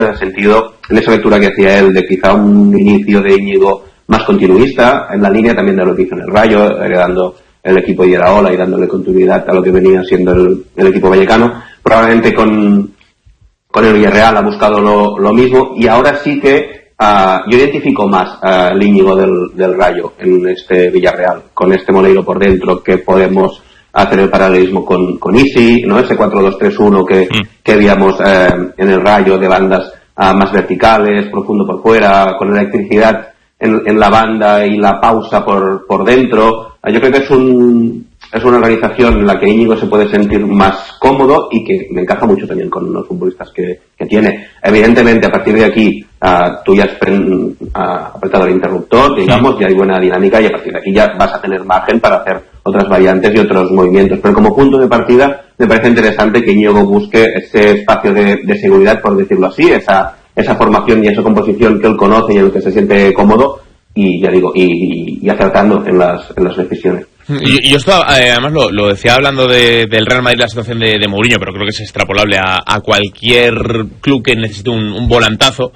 el sentido, en esa lectura que hacía él, de quizá un inicio de Íñigo más continuista, en la línea también de lo que hizo en el Rayo, heredando el equipo de Iraola y dándole continuidad a lo que venía siendo el equipo vallecano. Probablemente con el Villarreal ha buscado lo mismo, y ahora sí que yo identifico más al Íñigo del Rayo en este Villarreal, con este Moleiro por dentro, que podemos hacer el paralelismo con Isi, ¿no? Ese 4-2-3-1 que veíamos en el Rayo, de bandas más verticales, profundo por fuera, con electricidad en la banda y la pausa por dentro. Yo creo que es una organización en la que Íñigo se puede sentir más cómodo y que me encaja mucho también con los futbolistas que tiene. Evidentemente, a partir de aquí, tú ya has apretado el interruptor, digamos, ya hay buena dinámica, y a partir de aquí ya vas a tener margen para hacer otras variantes y otros movimientos. Pero como punto de partida, me parece interesante que Íñigo busque ese espacio de seguridad, por decirlo así, esa formación y esa composición que él conoce y en el que se siente cómodo, y ya digo, y acertando en las decisiones. Y esto además lo decía hablando del Real Madrid, la situación de Mourinho, pero creo que es extrapolable a cualquier club que necesite un volantazo.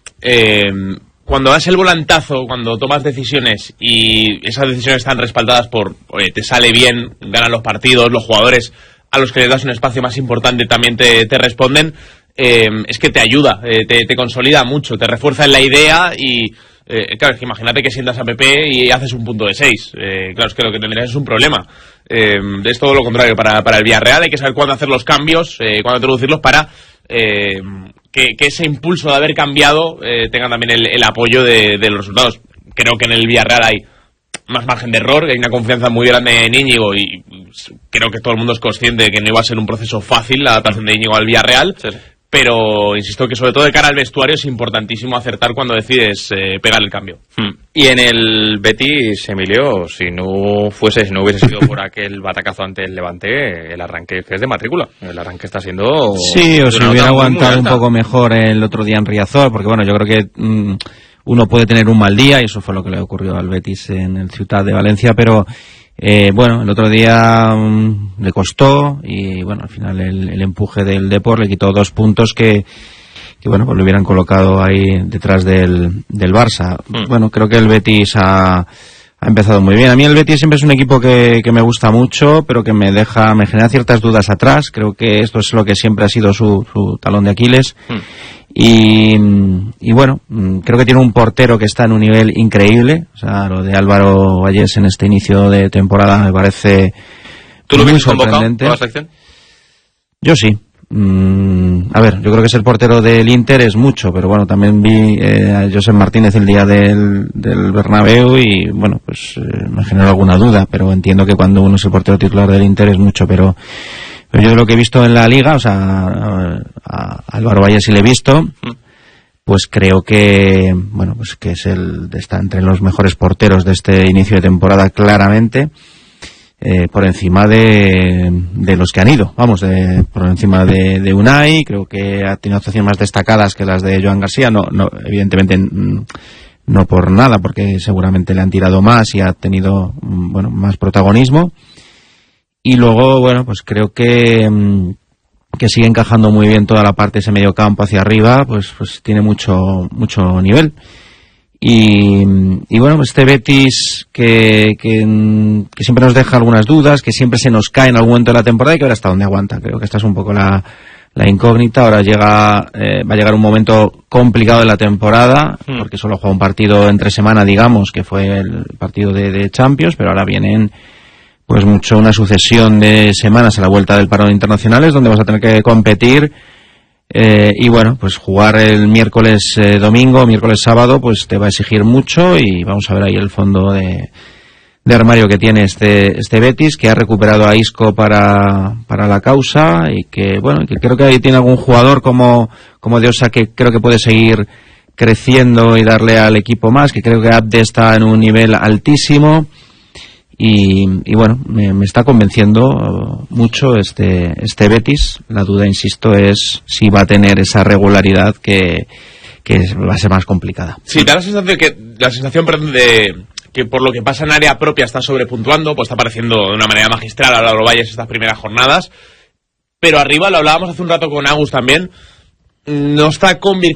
Cuando das el volantazo, cuando tomas decisiones y esas decisiones están respaldadas por te sale bien, ganan los partidos, los jugadores a los que les das un espacio más importante también te responden, es que te ayuda, te consolida mucho, te refuerza en la idea. Y claro, es que imagínate que sientas a Pepe y haces un punto de 6. Claro, es que lo que tendrías es un problema. Es todo lo contrario para el Villarreal. Hay que saber cuándo hacer los cambios, cuándo introducirlos para que ese impulso de haber cambiado tenga también el apoyo de los resultados. Creo que en el Villarreal hay más margen de error, hay una confianza muy grande en Íñigo, y creo que todo el mundo es consciente de que no iba a ser un proceso fácil la adaptación de Íñigo al Villarreal. Sí. Pero insisto que sobre todo de cara al vestuario es importantísimo acertar cuando decides pegar el cambio. Y en el Betis, Emilio, si no hubiese sido por aquel batacazo ante el Levante, el arranque es de matrícula. El arranque está siendo... Sí, o si hubiera aguantado un poco mejor el otro día en Riazor, porque bueno, yo creo que uno puede tener un mal día, y eso fue lo que le ocurrió al Betis en el Ciutat de Valencia, pero... bueno, el otro día le costó, y bueno, al final el empuje del Depor le quitó 2 puntos que bueno, pues lo hubieran colocado ahí detrás del Barça. Bueno, creo que el Betis ha empezado muy bien. A mí el Betis siempre es un equipo que me gusta mucho, pero que me genera ciertas dudas atrás. Creo que esto es lo que siempre ha sido su talón de Aquiles. Y bueno, creo que tiene un portero que está en un nivel increíble. O sea, lo de Álvaro Valles en este inicio de temporada me parece muy sorprendente. ¿Tú lo ves convocado a la selección? Yo sí. A ver, yo creo que ser portero del Inter es mucho, pero bueno, también vi a Josep Martínez el día del Bernabéu, y bueno, pues me generó alguna duda, pero entiendo que cuando uno es el portero titular del Inter es mucho, pero yo de lo que he visto en la Liga, o sea, a Álvaro Valles sí le he visto, pues creo que, bueno, pues que está entre los mejores porteros de este inicio de temporada, claramente, por encima de los que han ido, vamos, por encima de Unai. Creo que ha tenido actuaciones más destacadas que las de Joan García, no evidentemente no por nada, porque seguramente le han tirado más y ha tenido, bueno, más protagonismo. Y luego, bueno, pues creo que sigue encajando muy bien toda la parte de ese medio campo hacia arriba, pues tiene mucho nivel. Y bueno, este Betis que siempre nos deja algunas dudas, que siempre se nos cae en algún momento de la temporada, y que ahora hasta dónde aguanta. Creo que esta es un poco la incógnita. Ahora va a llegar un momento complicado de la temporada, porque solo juega un partido entre semana, digamos, que fue el partido de Champions, pero ahora vienen pues una sucesión de semanas a la vuelta del parón internacionales, donde vas a tener que competir. Y bueno, pues jugar el miércoles domingo, miércoles sábado, pues te va a exigir mucho, y vamos a ver ahí el fondo de armario que tiene este Betis, que ha recuperado a Isco para la causa, y que bueno, que creo que ahí tiene algún jugador como Diosa, que creo que puede seguir creciendo y darle al equipo más, que creo que Abde está en un nivel altísimo. Y bueno, me está convenciendo mucho este Betis. La duda, insisto, es si va a tener esa regularidad que va a ser más complicada. Sí, da la sensación de que por lo que pasa en área propia está sobrepuntuando, pues está apareciendo de una manera magistral a Álvaro Valles estas primeras jornadas, pero arriba, lo hablábamos hace un rato con Agus también, no está convirtiendo